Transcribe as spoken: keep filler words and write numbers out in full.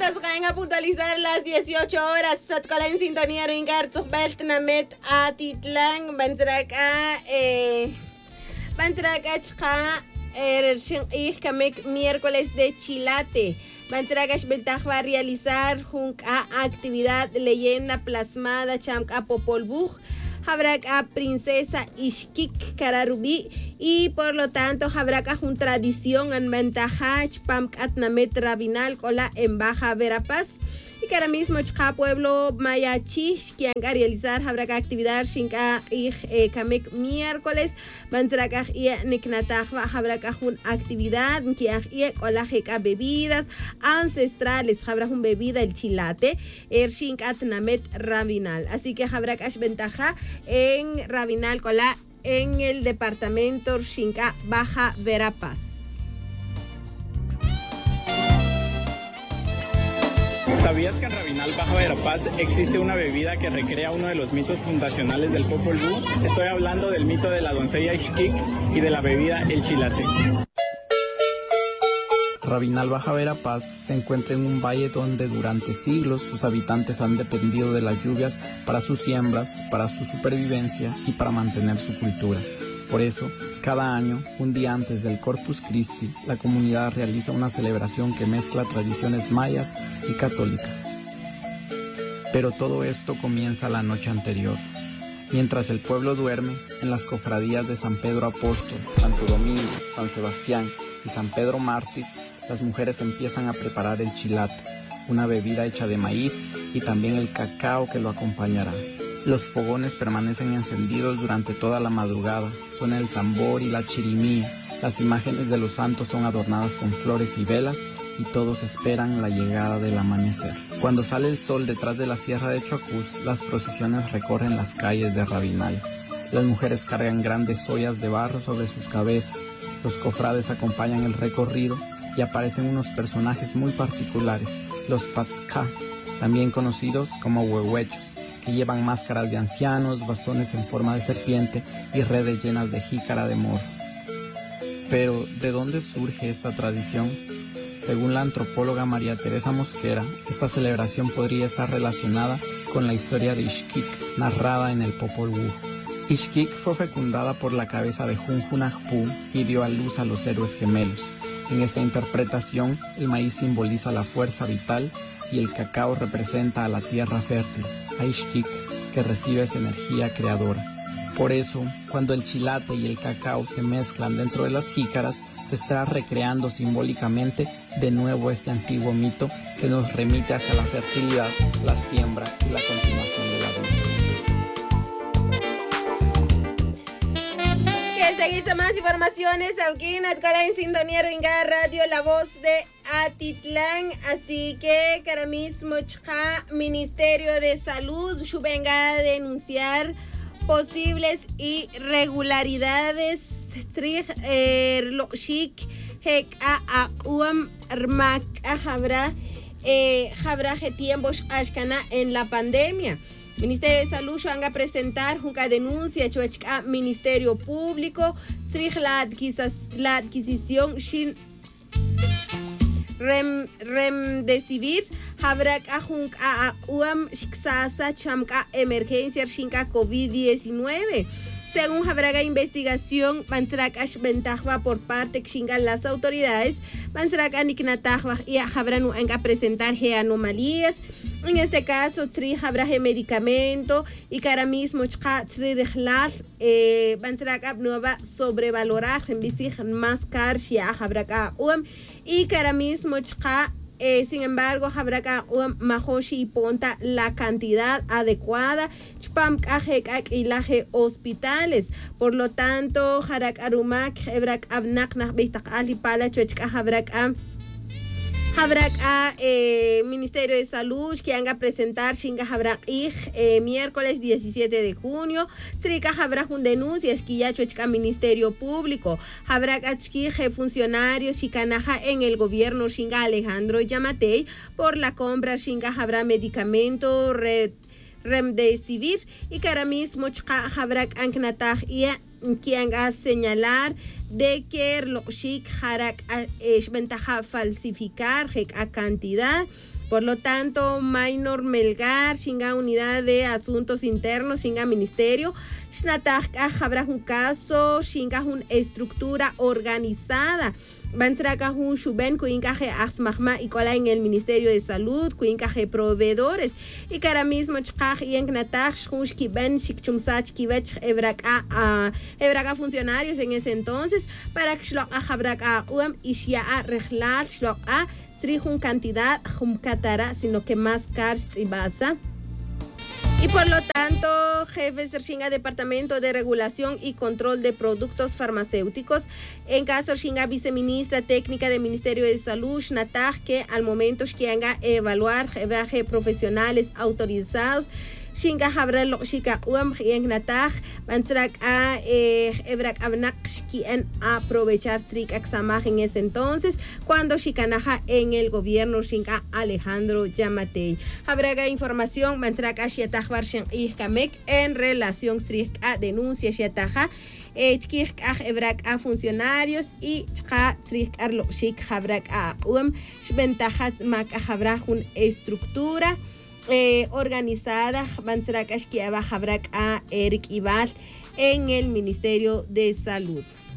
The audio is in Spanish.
amigos, vayan a puntualizar las dieciocho horas. Satkola en sintonía, Ringar, Zubelt, Namet, Atitlán, Banzraka, eh, Banzraka, Chka, Er, Kamek, miércoles de Chilate. Banzraka, Shbentaj va a realizar junca actividad leyenda plasmada, Chamka Popolbuj. Habrá a princesa Ishkik Kararubi y por lo tanto habrá una tradición en Mentajach Pam Atnamet Rabinal con la Embaja Verapaz y que ahora mismo Chka Pueblo Mayachi que han a realizar habrá actividad Shinka y Kamek miércoles Banzrakaj y Niknatajva habrá una actividad que hay con la bebidas ancestrales habrá una bebida el chilate el Shinka Atnamet Rabinal así que habrá ventaja en Rabinal con la en el departamento Shinka Baja Verapaz. ¿Sabías que en Rabinal Baja Verapaz existe una bebida que recrea uno de los mitos fundacionales del Popol Vuh? Estoy hablando del mito de la doncella Ishkik y de la bebida el chilate. Rabinal Baja Verapaz se encuentra en un valle donde durante siglos sus habitantes han dependido de las lluvias para sus siembras, para su supervivencia y para mantener su cultura. Por eso, cada año, un día antes del Corpus Christi, la comunidad realiza una celebración que mezcla tradiciones mayas y católicas. Pero todo esto comienza la noche anterior. Mientras el pueblo duerme, en las cofradías de San Pedro Apóstol, Santo Domingo, San Sebastián y San Pedro Mártir, las mujeres empiezan a preparar el chilate, una bebida hecha de maíz y también el cacao que lo acompañará. Los fogones permanecen encendidos durante toda la madrugada, suena el tambor y la chirimía, las imágenes de los santos son adornadas con flores y velas y todos esperan la llegada del amanecer. Cuando sale el sol detrás de la sierra de Chuacús, las procesiones recorren las calles de Rabinal. Las mujeres cargan grandes ollas de barro sobre sus cabezas, los cofrades acompañan el recorrido y aparecen unos personajes muy particulares, los Patzká, también conocidos como huehuechos, que llevan máscaras de ancianos, bastones en forma de serpiente y redes llenas de jícara de moro. Pero, ¿de dónde surge esta tradición? Según la antropóloga María Teresa Mosquera, esta celebración podría estar relacionada con la historia de Ishkik, narrada en el Popol Vuh. Ishkik fue fecundada por la cabeza de Junjunajpú y dio a luz a los héroes gemelos. En esta interpretación, el maíz simboliza la fuerza vital y el cacao representa a la tierra fértil, a Ishkik, que recibe esa energía creadora. Por eso, cuando el chilate y el cacao se mezclan dentro de las jícaras, se está recreando simbólicamente de nuevo este antiguo mito que nos remite hacia la fertilidad, la siembra y la continuación de la vida. Que seguís más informaciones aquí en Atkola en sintonía Ringa Radio La Voz de Atitlán, así que ahora mismo Chka, Ministerio de Salud venga a denunciar posibles irregularidades Trij Loshik Hek a Uam Armak Habra Habra tiempo Ashkana en la pandemia. Ministerio de Salud van a presentar una denuncia a Ministerio Público Trij la adquisición Shin Rem Remdesivir habrá ajunk a uam shiksasa chamka emergencia shinka COVID diecinueve. Según habrá investigación, Bansrak Ashbentajwa por parte de las autoridades, Bansrak Aniknatajwa y habrá no a presentar anomalías. En este caso, Tsri habrá medicamento y que ahora mismo Tsri Rejlas, Bansrak no va a sobrevalorar en bici más car Shia habrá uam y que ahora mismo Chka Eh, sin embargo, habrá que mahoshi ponta la cantidad adecuada chpam kajek y laje hospitales. Por lo tanto, harak arumak hebrak abnak nach bitak ali pala chuechka habrak a Habrá a eh, Ministerio de Salud que van a presentar Shinga Habrá eh, miércoles diecisiete de junio. Srika habrá un denuncia esquillacho Ministerio Público. Habrá achki funcionarios Shikanaja en el gobierno Shinga Alejandro Yamatei por la compra Shinga habrá medicamento red Remdesivir y que ahora mismo habrá anknataj y quien a señalar de que lo chic harak es ventaja falsificar a cantidad. Por lo tanto, Maynor Melgar, Shinga Unidad de Asuntos Internos, Shinga Ministerio, Shnatak habrá un caso, Shinga una estructura organizada. Bansraka un Shuben, Kuinkaje Asmahma y Kola en el Ministerio de Salud, Kuinkaje Proveedores. Y que ahora mismo Chkaj y Enknatak, Shunshki Ben, Shikchumsach, Kivech, Ebraka, Ebraka funcionarios en ese entonces, para que Shlok Ahabraka Uem y Shia Reglal, Shlok A. Trijun cantidad humkatara, sino que más cars y basa. Y por lo tanto, jefe Shinga Departamento de Regulación y Control de Productos Farmacéuticos, en caso Shinga Viceministra Técnica del Ministerio de Salud, Shnataj, que al momento Shkianga evaluar jebraje profesionales autorizados, Shinga Habrel Shika Uam Yengnatag, Bansrak a Ebrak Abnak Shkien aprovechar Strik Axamaj en ese entonces, cuando Shikanaja en el gobierno Shinga Alejandro Yamatei. Habrá información Bansrak a Shiataj Barshen Ihkamek en relación Strik a denuncia Shiataja. Chkik a Ebrak a funcionarios y Chka Strik Arlo Shik Habrak a Uam Shventajat Mak a Habraj un estructura. Eh, organizada Bansrak Ashkiaba Habrak a Eric Ibal en el Ministerio de Salud.